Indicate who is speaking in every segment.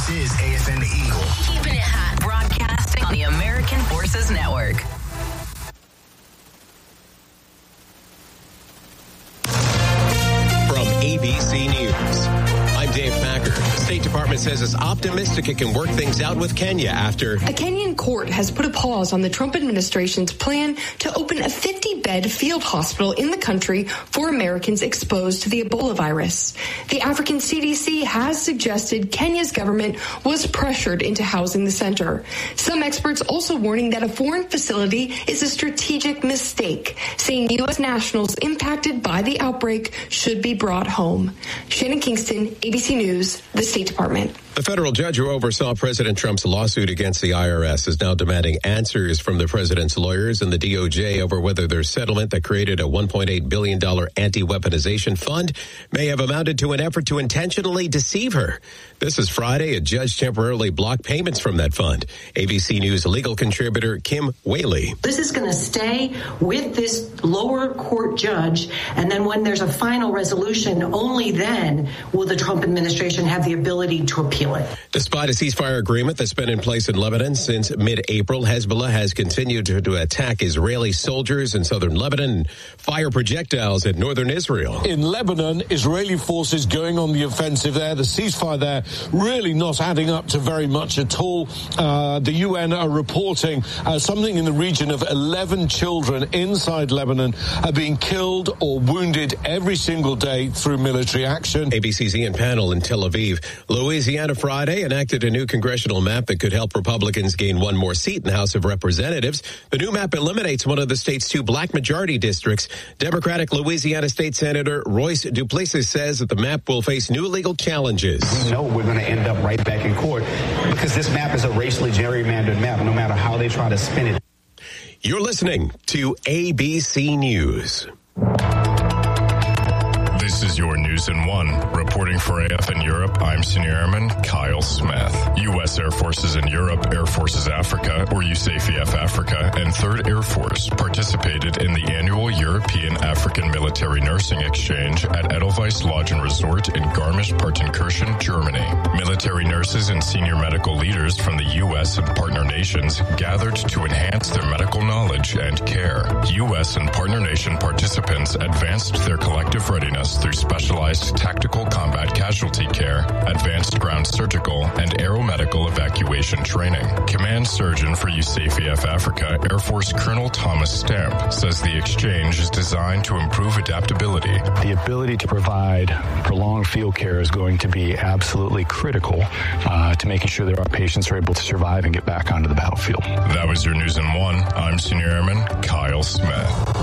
Speaker 1: This is AFN The Eagle.
Speaker 2: Keeping it hot, broadcasting on the American Forces Network.
Speaker 3: From ABC News, I'm Dave Packer. The State Department says it's optimistic it can work things out with Kenya after
Speaker 4: a Kenyan court has put a pause on the Trump administration's plan to open a 50-bed field hospital in the country for Americans exposed to the Ebola virus. The African CDC has suggested Kenya's government was pressured into housing the center. Some experts also warning that a foreign facility is a strategic mistake, saying U.S. nationals impacted by the outbreak should be brought home. Shannon Kingston, ABC News, the State Department.
Speaker 3: The federal judge who oversaw President Trump's lawsuit against the IRS is now demanding answers from the president's lawyers and the DOJ over whether their settlement that created a $1.8 billion anti-weaponization fund may have amounted to an effort to intentionally deceive her. This is Friday. A judge temporarily blocked payments from that fund. ABC News legal contributor Kim Whaley.
Speaker 5: This is going to stay with this lower court judge, and then when there's a final resolution, only then will the Trump administration have the ability to appeal it.
Speaker 3: Despite a ceasefire agreement that's been in place in Lebanon since mid-April, Hezbollah has continued to attack Israeli soldiers in southern Lebanon and fire projectiles at northern Israel.
Speaker 6: In Lebanon, Israeli forces going on the offensive there. The ceasefire there really not adding up to very much at all. The UN are reporting something in the region of 11 children inside Lebanon are being killed or wounded every single day through military action.
Speaker 3: ABC's Ian Pannell in Tel Aviv. Louisiana Friday enacted a new congressional map that could help Republicans gain one more seat in the House of Representatives. The new map eliminates one of the state's two black majority districts. Democratic Louisiana State Senator Royce Duplessis says that the map will face new legal challenges.
Speaker 7: We know we're going to end up right back in court because this map is a racially gerrymandered map, no matter how they try to spin it.
Speaker 3: You're listening to ABC News.
Speaker 8: This is your News in One. Reporting for AFN Europe, I'm Senior Airman Kyle Smith. U.S. Air Forces in Europe, Air Forces Africa, or USAFEF Africa, and 3rd Air Force participated in the annual European African Military Nursing Exchange at Edelweiss Lodge and Resort in Garmisch-Partenkirchen, Germany. Military nurses and senior medical leaders from the U.S. and partner nations gathered to enhance their medical knowledge and care. U.S. and partner nation participants advanced their collective readiness through specialized tactical combat casualty care, advanced ground surgical, and aeromedical evacuation training. Command Surgeon for USAFEF Africa, Air Force Colonel Thomas Stamp, says the exchange is designed to improve adaptability.
Speaker 9: The ability to provide prolonged field care is going to be absolutely critical to making sure that our patients are able to survive and get back onto the battlefield.
Speaker 8: That was your News in One. I'm Senior Airman Kyle Smith.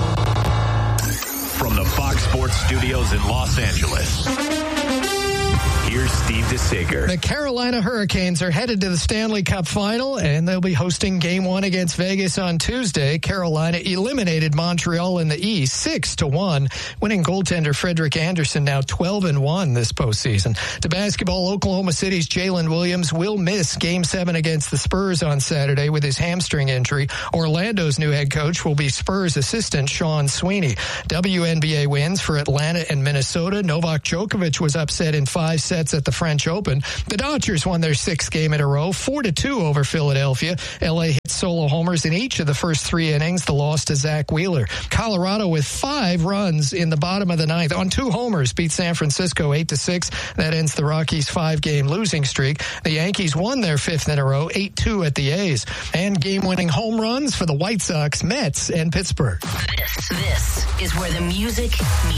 Speaker 10: From the Fox Sports Studios in Los Angeles, here's Steve DeSager.
Speaker 11: The Carolina Hurricanes are headed to the Stanley Cup Final, and they'll be hosting Game 1 against Vegas on Tuesday. Carolina eliminated Montreal in the East 6-1, winning goaltender Frederik Andersen now 12-1 this postseason. To basketball, Oklahoma City's Jalen Williams will miss Game 7 against the Spurs on Saturday with his hamstring injury. Orlando's new head coach will be Spurs assistant Sean Sweeney. WNBA wins for Atlanta and Minnesota. Novak Djokovic was upset in 5 sets at the French Open. The Dodgers won their 6th game in a row, 4-2 over Philadelphia. LA hit solo homers in each of the first 3 innings. The loss to Zach Wheeler. Colorado with 5 runs in the bottom of the 9th on 2 homers beat San Francisco 8-6. That ends the Rockies' 5-game losing streak. The Yankees won their 5th in a row, 8-2 at the A's. And game-winning home runs for the White Sox, Mets, and Pittsburgh.
Speaker 2: This is where the music meets